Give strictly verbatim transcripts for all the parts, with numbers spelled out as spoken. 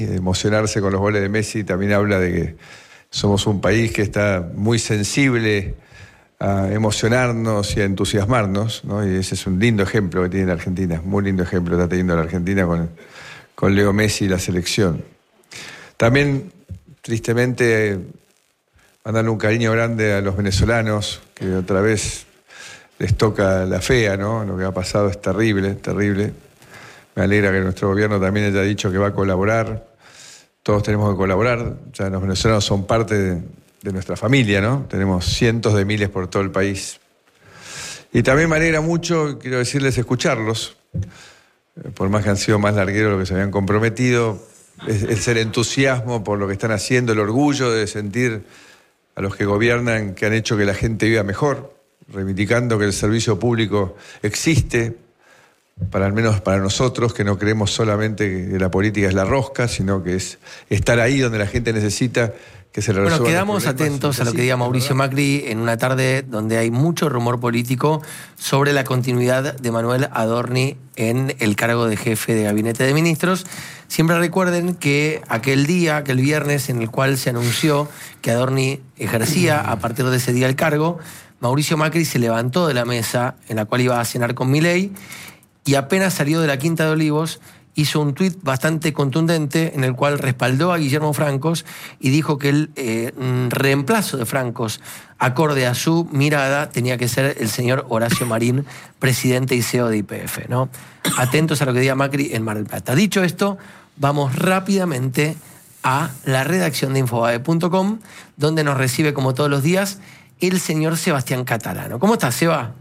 Emocionarse con los goles de Messi también habla de que somos un país que está muy sensible a emocionarnos y a entusiasmarnos, ¿no? Y ese es un lindo ejemplo que tiene la Argentina, muy lindo ejemplo está teniendo la Argentina con, con Leo Messi y la selección. También, tristemente, mandarle un cariño grande a los venezolanos, que otra vez les toca la fea, ¿no? Lo que ha pasado es terrible, terrible. Me alegra que nuestro gobierno también haya dicho que va a colaborar. Todos tenemos que colaborar. O sea, los venezolanos son parte de, de nuestra familia, ¿no? Tenemos cientos de miles por todo el país. Y también me alegra mucho, quiero decirles, escucharlos. Por más que han sido más largueros de lo que se habían comprometido, es, es el entusiasmo por lo que están haciendo, el orgullo de sentir a los que gobiernan que han hecho que la gente viva mejor, reivindicando que el servicio público existe, para al menos para nosotros, que no creemos solamente que la política es la rosca, sino que es estar ahí donde la gente necesita que se le resuelvan. Bueno, quedamos atentos a lo que diga Mauricio Macri en una tarde donde hay mucho rumor político sobre la continuidad de Manuel Adorni en el cargo de jefe de gabinete de ministros. Siempre recuerden que aquel día, aquel viernes, en el cual se anunció que Adorni ejercía a partir de ese día el cargo, Mauricio Macri se levantó de la mesa en la cual iba a cenar con Milei y apenas salió de la Quinta de Olivos, hizo un tuit bastante contundente en el cual respaldó a Guillermo Francos y dijo que el eh, reemplazo de Francos, acorde a su mirada, tenía que ser el señor Horacio Marín, presidente y C E O de Y P F, ¿no? Atentos a lo que diga Macri en Mar del Plata. Dicho esto, vamos rápidamente a la redacción de Infobae punto com, donde nos recibe, como todos los días, el señor Sebastián Catalano. ¿Cómo estás, Seba?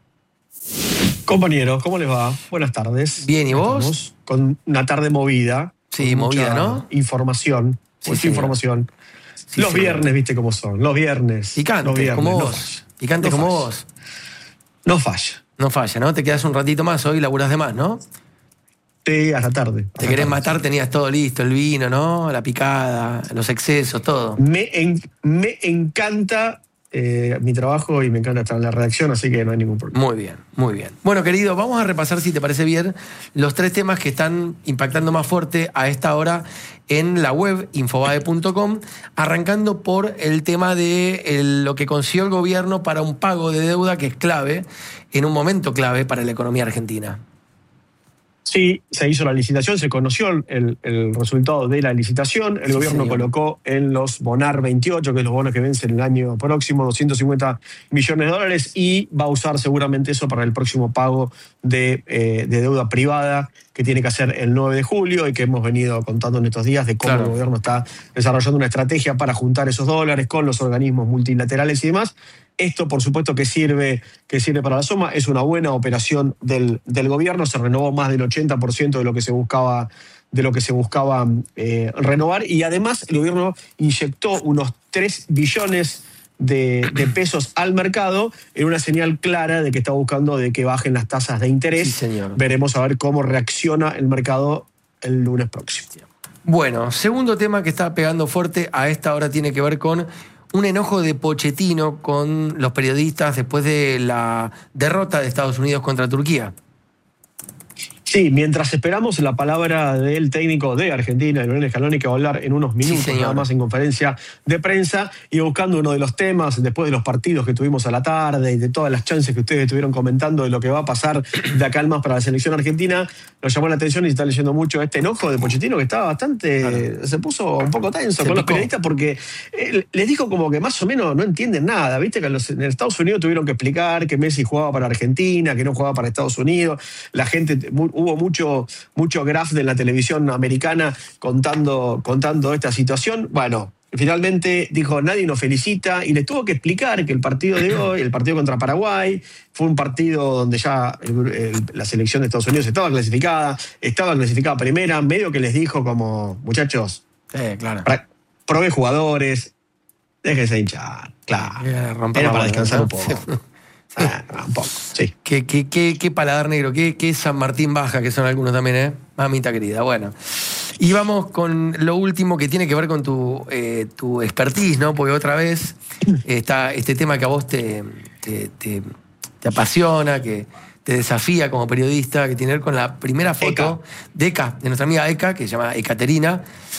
Compañeros, ¿cómo les va? Buenas tardes. Bien, ¿y vos? Estamos con una tarde movida. Sí, movida, ¿no? Información, Sí, mucha señor. información. Sí, los señor. viernes, viste cómo son, los viernes. Picante, los viernes, como no vos. falla. Picante No como falla. vos. No falla. No falla, ¿no? Te quedas un ratito más hoy, laburas de más, ¿no? Sí, hasta tarde. Te hasta querés tarde. matar, tenías todo listo, el vino, ¿no? La picada, los excesos, todo. Me, en- me encanta eh, mi trabajo y me encanta estar en la redacción, así que no hay ningún problema. Muy bien, muy bien. Bueno, querido, vamos a repasar, si te parece bien, los tres temas que están impactando más fuerte a esta hora en la web Infobae punto com, arrancando por el tema de el- lo que consiguió el gobierno para un pago de deuda que es clave, en un momento clave para la economía argentina. Sí, se hizo la licitación, se conoció el, el resultado de la licitación. El Sí, gobierno señor. colocó en los Bonar veintiocho, que es los bonos que vencen el año próximo, doscientos cincuenta millones de dólares, y va a usar seguramente eso para el próximo pago de, eh, de deuda privada que tiene que hacer el nueve de julio y que hemos venido contando en estos días de cómo Claro. el gobierno está desarrollando una estrategia para juntar esos dólares con los organismos multilaterales y demás. Esto, por supuesto, que sirve, que sirve para la suma, es una buena operación del, del gobierno, se renovó más del ochenta por ciento de lo que se buscaba, de lo que se buscaba eh, renovar, y además el gobierno inyectó unos tres billones de, de pesos al mercado en una señal clara de que está buscando de que bajen las tasas de interés. Sí, señor. Veremos a ver cómo reacciona el mercado el lunes próximo. Bueno, segundo tema que está pegando fuerte a esta hora tiene que ver con un enojo de Pochettino con los periodistas después de la derrota de Estados Unidos contra Turquía. Sí, mientras esperamos la palabra del técnico de Argentina, Lionel Scaloni, que va a hablar en unos minutos señor. nada más en conferencia de prensa, y buscando uno de los temas después de los partidos que tuvimos a la tarde y de todas las chances que ustedes estuvieron comentando de lo que va a pasar de acá al más para la selección argentina, nos llamó la atención y se está leyendo mucho este enojo de Pochettino, que estaba bastante, Claro. se puso un poco tenso Se con los picó. periodistas porque él les dijo como que más o menos no entienden nada, viste que los, en Estados Unidos tuvieron que explicar que Messi jugaba para Argentina, que no jugaba para Estados Unidos, la gente, mu- hubo mucho mucho graf de la televisión americana contando, contando esta situación. Bueno, finalmente dijo, nadie nos felicita, y les tuvo que explicar que el partido de hoy, el partido contra Paraguay, fue un partido donde ya el- el- la selección de Estados Unidos estaba clasificada, estaba clasificada primera, medio que les dijo como, muchachos, Sí, claro. pra- probé jugadores, déjense hinchar, claro. Eh, romper Era la para bola, descansar ¿no? un poco. Ah, un poco, sí. Qué, qué, qué, qué paladar negro, qué, qué San Martín Baja, que son algunos también, ¿eh? Mamita querida, bueno. Y vamos con lo último que tiene que ver con tu, eh, tu expertise, ¿no? Porque otra vez está este tema que a vos te, te, te, te apasiona, que te desafía como periodista, que tiene que ver con la primera foto Eka. de Eka, de nuestra amiga Eka, que se llama Ekaterina,